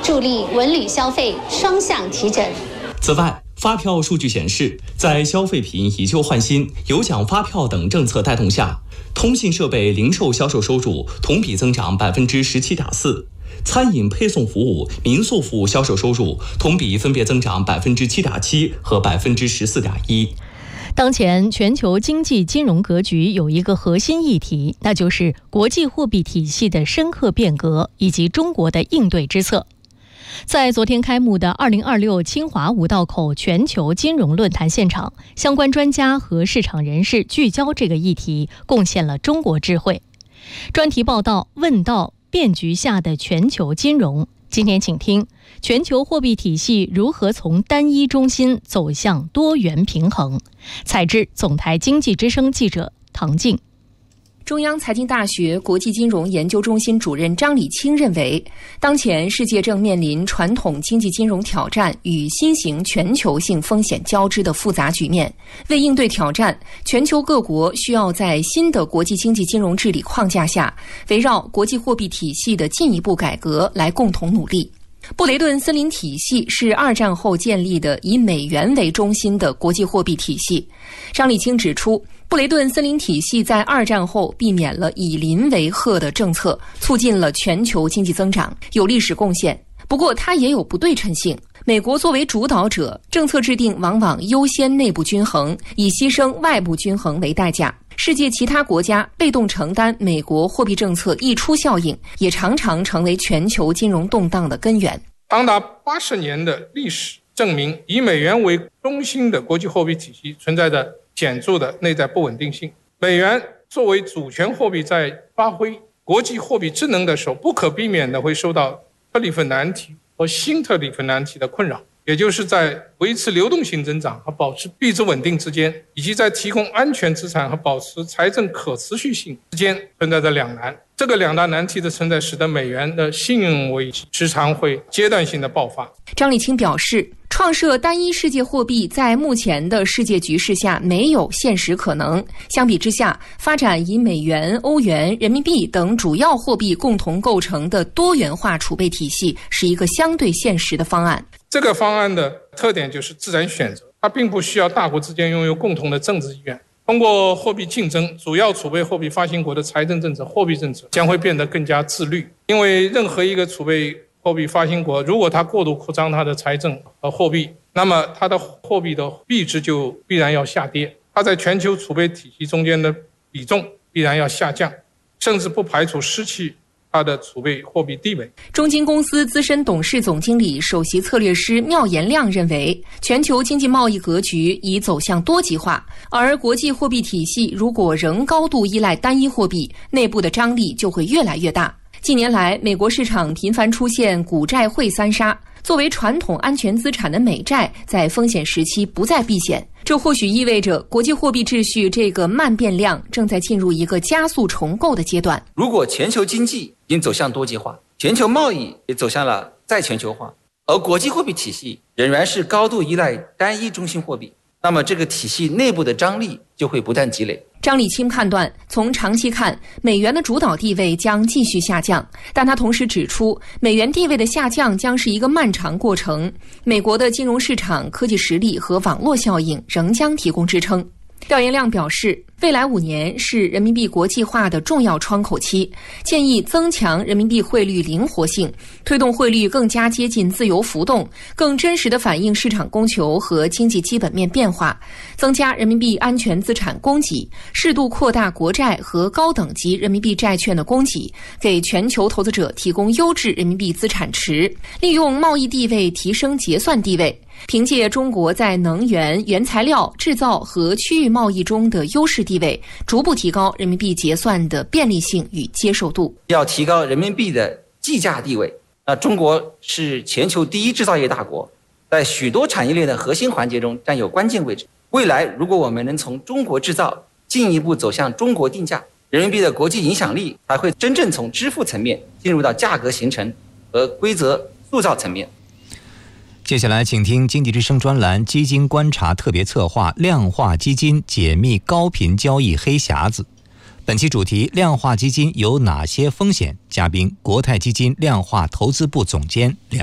助力文旅消费双向提振。 此外，发票数据显示，在消费品以旧换新、有奖发票等政策带动下，通信设备零售销售收入同比增长17.4%，餐饮配送服务、民宿服务销售收入同比分别增长7.7%和14.1%。 当前全球经济金融格局有一个核心议题，那就是国际货币体系的深刻变革以及中国的应对之策。在昨天开幕的2026清华五道口全球金融论坛现场，相关专家和市场人士聚焦这个议题，贡献了中国智慧。专题报道问到变局下的全球金融，今天请听全球货币体系如何从单一中心走向多元平衡。采制总台经济之声记者唐静。 中央财经大学国际金融研究中心主任张礼清认为，当前世界正面临传统经济金融挑战与新型全球性风险交织的复杂局面。为应对挑战，全球各国需要在新的国际经济金融治理框架下，围绕国际货币体系的进一步改革来共同努力。布雷顿森林体系是2战后建立的以美元为中心的国际货币体系。张礼清指出，布雷顿森林体系在2战后避免了以邻为壑的政策，促进了全球经济增长，有历史贡献。不过它也有不对称性，美国作为主导者，政策制定往往优先内部均衡，以牺牲外部均衡为代价。世界其他国家被动承担美国货币政策溢出效应，也常常成为全球金融动荡的根源。 长达80年的历史证明，以美元为中心的国际货币体系存在着显著的内在不稳定性。美元作为主权货币在发挥国际货币职能的时候，不可避免的会受到特里弗难题和新特里弗难题的困扰，也就是在维持流动性增长和保持币值稳定之间，以及在提供安全资产和保持财政可持续性之间存在着两难。这个两大难题的存在，使得美元的信用危机时常会阶段性的爆发。 张礼清表示，创设单一世界货币在目前的世界局势下没有现实可能。相比之下，发展以美元、欧元、人民币等主要货币共同构成的多元化储备体系是一个相对现实的方案。 这个方案的特点就是自然选择，它并不需要大国之间拥有共同的政治意愿。通过货币竞争，主要储备货币发行国的财政政策、货币政策将会变得更加自律。因为任何一个储备货币发行国，如果它过度扩张它的财政和货币，那么它的货币的币值就必然要下跌，它在全球储备体系中间的比重必然要下降，甚至不排除失去它的储备货币地位。 中金公司资深董事总经理、首席策略师缪延亮认为，全球经济贸易格局已走向多极化，而国际货币体系如果仍高度依赖单一货币，内部的张力就会越来越大。近年来，美国市场频繁出现股债汇三杀，作为传统安全资产的美债在风险时期不再避险，这或许意味着国际货币秩序这个慢变量正在进入一个加速重构的阶段。 如果全球经济已经走向多极化，全球贸易也走向了再全球化，而国际货币体系仍然是高度依赖单一中心货币，那么这个体系内部的张力就会不断积累。 张礼清判断，从长期看，美元的主导地位将继续下降，但他同时指出，美元地位的下降将是一个漫长过程，美国的金融市场、科技实力和网络效应仍将提供支撑。廖延亮表示，未来5年是人民币国际化的重要窗口期，建议增强人民币汇率灵活性，推动汇率更加接近自由浮动，更真实地反映市场供求和经济基本面变化，增加人民币安全资产供给，适度扩大国债和高等级人民币债券的供给，给全球投资者提供优质人民币资产池，利用贸易地位提升结算地位。凭借中国在能源、原材料、制造和区域贸易中的优势地位，逐步提高人民币结算的便利性与接受度。 要提高人民币的计价地位，中国是全球第一制造业大国，在许多产业链的核心环节中占有关键位置。未来如果我们能从中国制造进一步走向中国定价，人民币的国际影响力才会真正从支付层面进入到价格形成和规则塑造层面。 接下来请听经济之声专栏基金观察特别策划，量化基金解密高频交易黑匣子。本期主题，量化基金有哪些风险？嘉宾，国泰基金量化投资部总监梁